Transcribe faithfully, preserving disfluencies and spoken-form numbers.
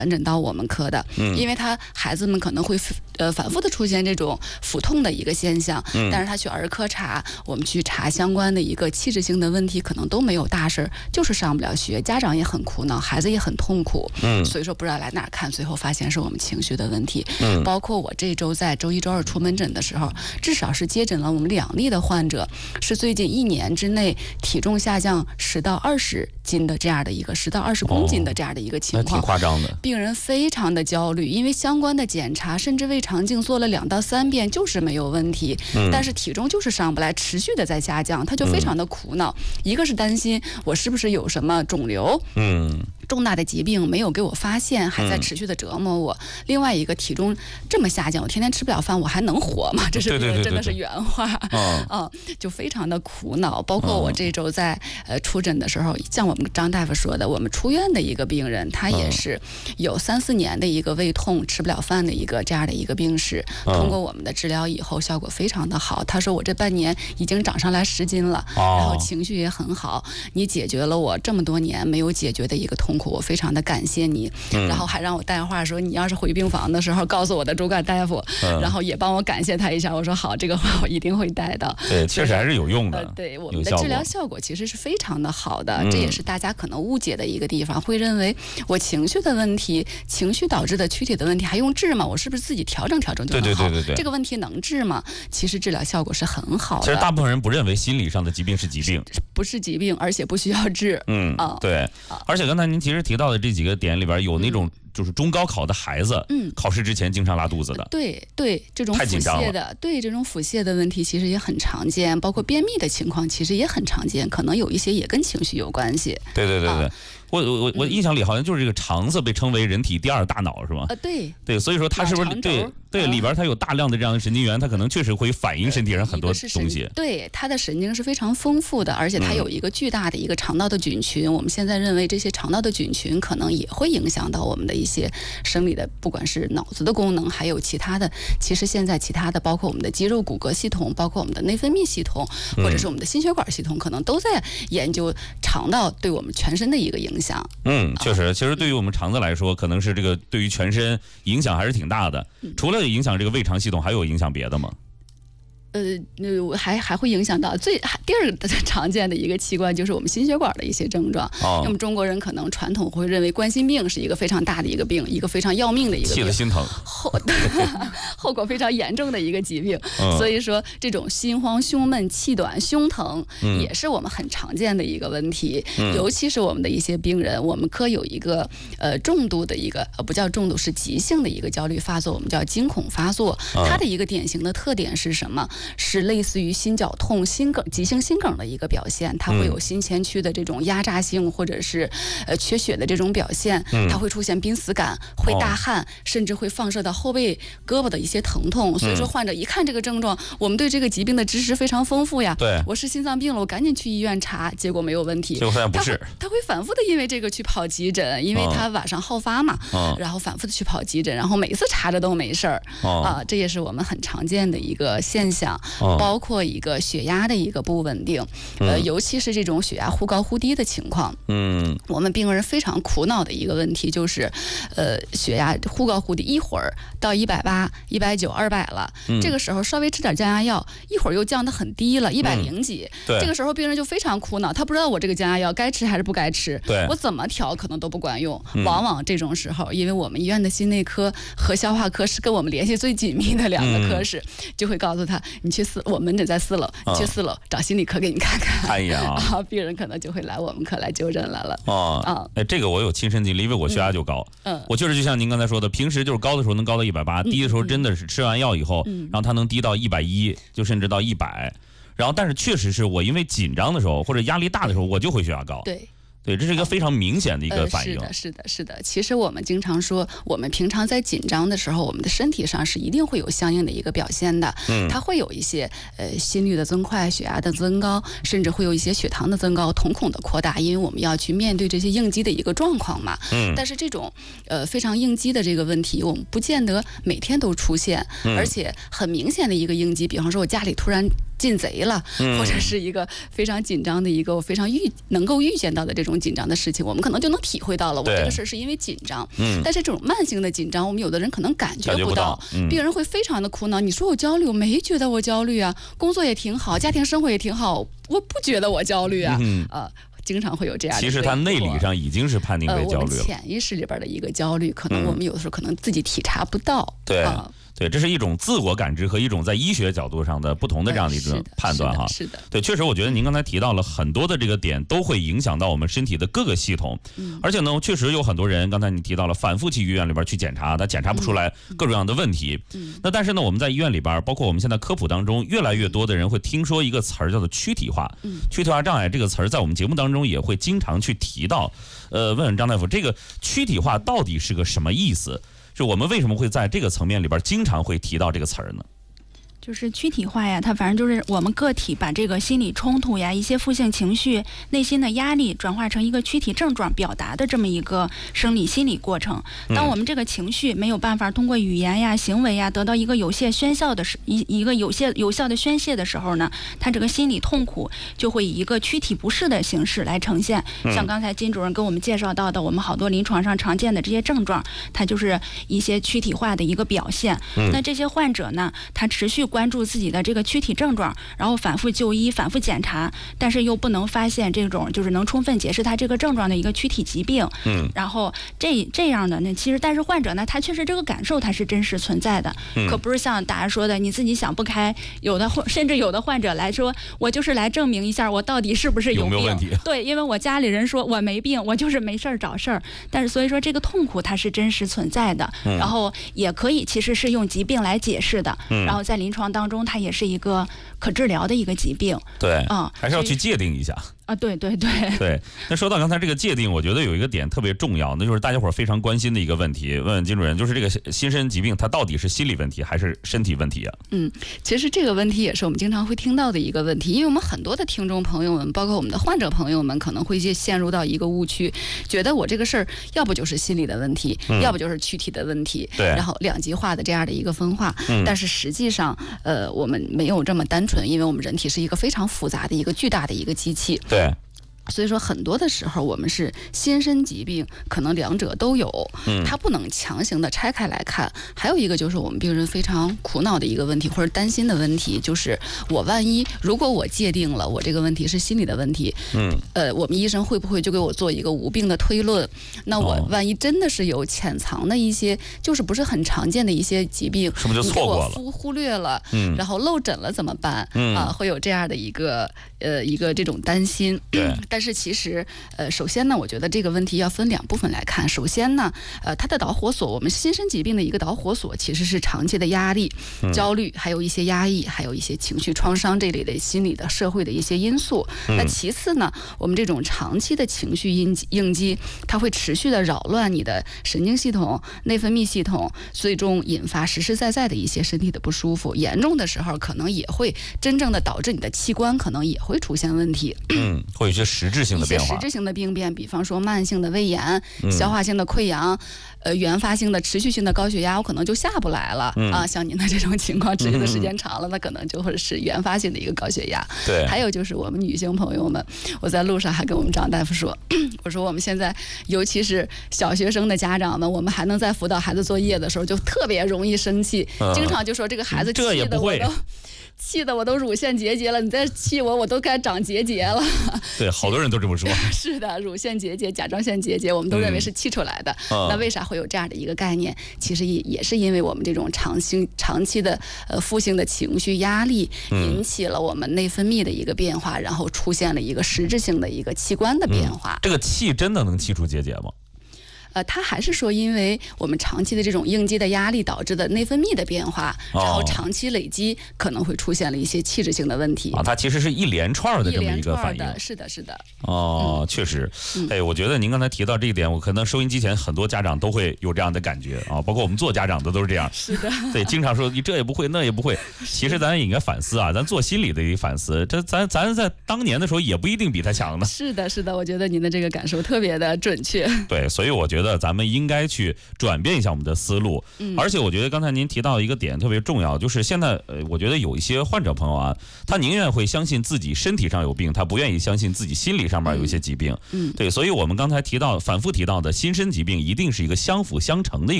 转诊到我们科的，嗯，因为他孩子们可能会呃反复的出现这种腹痛的一个现象，嗯，但是他去儿科查，我们去查相关的一个器质性的问题，可能都没有大事，就是上不了学，家长也很苦恼，孩子也很痛苦，嗯，所以说不知道来哪儿看，最后发现是我们情绪的问题，嗯，包括我这周在周一周二出门诊的时候，至少是接诊了我们两例的患者，是最近一年之内体重下降十到二十斤的这样的一个十到二十公斤的这样的一个情况， 那挺夸张的。 病人非常的焦虑，因为相关的检查甚至胃肠镜做了两到三遍就是没有问题，嗯，但是体重就是上不来，持续的在下降，他就非常的苦恼，嗯，一个是担心我是不是有什么肿瘤，嗯，重大的疾病没有给我发现，还在持续的折磨我，嗯，另外一个体重这么下降，我天天吃不了饭，我还能活吗？这是病人真的是原话，啊，嗯，就非常的苦恼。包括我这周在呃出诊的时候，像我们张大夫说的，我们出院的一个病人，他也是有三四年的一个胃痛、吃不了饭的一个这样的一个病史，通过我们的治疗以后，效果非常的好。他说我这半年已经长上来十斤了，然后情绪也很好，你解决了我这么多年没有解决的一个痛苦，我非常的感谢你。然后还让我带话说，你要是回病房的时候，告诉我的主管大夫，然后也帮我感谢他一下。我说好，这个话我一定会带到。 对，确实还是有用的。 呃、对，我们的治疗效果其实是非常的好的，这也是大家可能误解的一个地方，会认为我情绪的问题，情绪导致的躯体的问题还用治吗？我是不是自己调整调整就能好？ 对对对对对， 这个问题能治吗？其实治疗效果是很好的。 其实大部分人不认为心理上的疾病是疾病， 不是疾病，而且不需要治。 嗯啊，对。而且刚才您其实提到的这几个点里边，有那种就是中高考的孩子，嗯，考试之前经常拉肚子的， 对对，这种腹泻的，对这种腹泻的问题其实也很常见，包括便秘的情况其实也很常见，可能有一些也跟情绪有关系。 对对对对。啊，我我我印象里好像就是这个肠子被称为人体第二大脑，是吗？ 呃，对对，所以说它是不是对对里边它有大量的这样的神经元，它可能确实会反映身体上很多东西。 对，它的神经是非常丰富的，而且它有一个巨大的一个肠道的菌群。嗯，我们现在认为这些肠道的菌群可能也会影响到我们的一些生理的，不管是脑子的功能，还有其他的。其实现在其他的，包括我们的肌肉骨骼系统，包括我们的内分泌系统，或者是我们的心血管系统，可能都在研究肠道对我们全身的一个影响。 嗯，确实，其实对于我们肠子来说，可能是这个对于全身影响还是挺大的。除了影响这个胃肠系统，还有影响别的吗？ 呃，那还还会影响到最第二个常见的一个器官，就是我们心血管的一些症状。哦，那么中国人可能传统会认为冠心病是一个非常大的一个病，一个非常要命的一个病， 气得心疼， 后后果非常严重的一个疾病。嗯，所以说这种心慌、胸闷、气短、胸疼，嗯，也是我们很常见的一个问题。嗯，尤其是我们的一些病人，我们科有一个呃重度的一个呃不叫重度，是急性的一个焦虑发作，我们叫惊恐发作。嗯，它的一个典型的特点是什么？是类似于心绞痛、心梗、急性心梗的一个表现，它会有心前区的这种压榨性，或者是呃缺血的这种表现，它会出现濒死感，会大汗，甚至会放射到后背、胳膊的一些疼痛。所以说，患者一看这个症状，我们对这个疾病的知识非常丰富呀。 对， 我是心脏病了，我赶紧去医院查，结果没有问题。 结果发现不是， 他会反复的因为这个去跑急诊，因为他晚上好发嘛，然后反复的去跑急诊，然后每一次查着都没事儿啊，这也是我们很常见的一个现象。包括一个血压的一个不稳定，呃，尤其是这种血压忽高忽低的情况，嗯，我们病人非常苦恼的一个问题就是，呃，血压忽高忽低，一会儿到一百八、一百九、二百了，嗯，这个时候稍微吃点降压药，一会儿又降得很低了，一百零几， 对， 这个时候病人就非常苦恼，他不知道我这个降压药该吃还是不该吃， 对， 我怎么调可能都不管用，嗯，往往这种时候，因为我们医院的心内科和消化科是跟我们联系最紧密的两个科室，嗯，就会告诉他，你去四，我门诊在四楼，你去四楼找心理科给你看看。 哎呀， 啊，病人可能就会来我们科来就诊来了。哦， 啊，哎，这个我有亲身经历，因为我血压就高。嗯，我确实就像您刚才说的，平时就是高的时候能高到一百八，低的时候真的是吃完药以后，嗯，然后它能低到一百一，就甚至到一百。然后，但是确实是我因为紧张的时候或者压力大的时候，我就会血压高。 对。 对，这是一个非常明显的一个反应。 呃、是的，是的，是的。其实我们经常说，我们平常在紧张的时候，我们的身体上是一定会有相应的一个表现的。嗯，它会有一些呃心率的增快、血压的增高，甚至会有一些血糖的增高、瞳孔的扩大，因为我们要去面对这些应激的一个状况嘛。嗯。但是这种呃非常应激的这个问题，我们不见得每天都出现，嗯、而且很明显的一个应激，比方说我家里突然进贼了， 嗯、 或者是一个非常紧张的一个我非常预能够预见到的这种紧张的事情，我们可能就能体会到了，我这个事是因为紧张。嗯，但是这种慢性的紧张，我们有的人可能感觉不到， 不到嗯、 病人会非常的苦恼。你说我焦虑，我没觉得我焦虑啊，工作也挺好，家庭生活也挺好，我不觉得我焦虑啊，嗯、呃。经常会有这样的， 其实他内理上已经是判定为焦虑了。呃、我们潜意识里边的一个焦虑，可能我们有的时候可能自己体察不到。 嗯、对。呃对，这是一种自我感知和一种在医学角度上的不同的这样的一个判断哈。 是的， 对，确实，我觉得您刚才提到了很多的这个点，都会影响到我们身体的各个系统。嗯，而且呢，确实有很多人，刚才你提到了反复去医院里边去检查，他检查不出来各种各样的问题。嗯，那但是呢，我们在医院里边，包括我们现在科普当中，越来越多的人会听说一个词儿叫做躯体化。嗯，躯体化障碍这个词儿在我们节目当中也会经常去提到。呃，问问张大夫，这个躯体化到底是个什么意思？是我们为什么会在这个层面里边经常会提到这个词儿呢？ 就是躯体化呀，它反正就是我们个体把这个心理冲突呀、一些负性情绪、内心的压力转化成一个躯体症状表达的这么一个生理心理过程。当我们这个情绪没有办法通过语言呀、行为呀得到一个有限宣效的时一一个有限有效的宣泄的时候呢，它这个心理痛苦就会以一个躯体不适的形式来呈现。像刚才金主任跟我们介绍到的，我们好多临床上常见的这些症状，它就是一些躯体化的一个表现。那这些患者呢，他持续关注自己的这个躯体症状，然后反复就医、反复检查，但是又不能发现这种就是能充分解释他这个症状的一个躯体疾病。嗯，然后这这样的那其实，但是患者呢，他确实这个感受他是真实存在的，嗯、可不是像大家说的你自己想不开。有的甚至有的患者来说，我就是来证明一下我到底是不是有病。 有没有问题？ 对，因为我家里人说我没病，我就是没事儿找事儿。但是所以说这个痛苦它是真实存在的，嗯、然后也可以其实是用疾病来解释的。嗯、然后在临床当中，它也是一个可治疗的一个疾病。 对，嗯，还是要去界定一下。 啊，对对对对。那说到刚才这个界定，我觉得有一个点特别重要，那就是大家伙非常关心的一个问题，问问金主任，就是这个心身疾病它到底是心理问题还是身体问题啊？ 嗯，其实这个问题也是我们经常会听到的一个问题，因为我们很多的听众朋友们，包括我们的患者朋友们，可能会陷入到一个误区，觉得我这个事儿要不就是心理的问题，嗯、要不就是躯体的问题， 对， 然后两极化的这样的一个分化。嗯、但是实际上，呃，我们没有这么单纯，因为我们人体是一个非常复杂的一个巨大的一个机器。 对。 所以说很多的时候我们是心身疾病，可能两者都有，嗯，它不能强行的拆开来看。还有一个就是我们病人非常苦恼的一个问题或者担心的问题，就是我万一如果我界定了我这个问题是心理的问题，嗯，呃，我们医生会不会就给我做一个无病的推论？那我万一真的是有潜藏的一些，就是不是很常见的一些疾病， 是不是就错过了？ 忽忽略了，嗯，然后漏诊了怎么办？嗯啊，会有这样的一个呃一个这种担心。 对。 但是其实，呃，首先呢，我觉得这个问题要分两部分来看。首先呢，呃，它的导火索，我们心身疾病的一个导火索其实是长期的压力、嗯、焦虑，还有一些压抑，还有一些情绪创伤这类的心理的、社会的一些因素。嗯、那其次呢，我们这种长期的情绪应应激，它会持续的扰乱你的神经系统、内分泌系统，最终引发实实在在的一些身体的不舒服。严重的时候，可能也会真正的导致你的器官可能也会出现问题。 嗯，会有一些实质性的。 一些实质性的病变，比方说慢性的胃炎、嗯、消化性的溃疡，呃，原发性的持续性的高血压，我可能就下不来了、嗯、啊。像您的这种情况，持续的时间长了，那、嗯、可能就会是原发性的一个高血压。 对， 还有就是我们女性朋友们，我在路上还跟我们张大夫说，我说我们现在尤其是小学生的家长们，我们还能在辅导孩子作业的时候，就特别容易生气，嗯、经常就说这个孩子气的我都。气得我都乳腺结节了，你再气我，我都该长结节了。 对，好多人都这么说。 是的，乳腺结节、甲状腺结节，我们都认为是气出来的。嗯、那为啥会有这样的一个概念？其实也也是因为我们这种长期、长期的呃负性的情绪压力，引起了我们内分泌的一个变化，然后出现了一个实质性的一个器官的变化。 嗯、这个气真的能气出结节吗？ 呃，他还是说，因为我们长期的这种应激的压力导致的内分泌的变化，然后长期累积可能会出现了一些器质性的问题啊。它其实是一连串的这么一个反应。 是的，是的。 哦，嗯、确实。哎，我觉得您刚才提到这一点，我可能收音机前很多家长都会有这样的感觉啊，包括我们做家长的都是这样。 是的。 对，经常说你这也不会，那也不会。其实咱也应该反思啊，咱做心理的一个反思，这咱咱在当年的时候也不一定比他强呢。 是的，是的，我觉得您的这个感受特别的准确。 对，所以我觉得。 觉得咱们应该去转变一下我们的思路。嗯，而且我觉得刚才您提到一个点特别重要，就是现在呃，我觉得有一些患者朋友啊，他宁愿会相信自己身体上有病，他不愿意相信自己心理上面有一些疾病。嗯，对，所以我们刚才提到反复提到的心身疾病，一定是一个相辅相成的一个。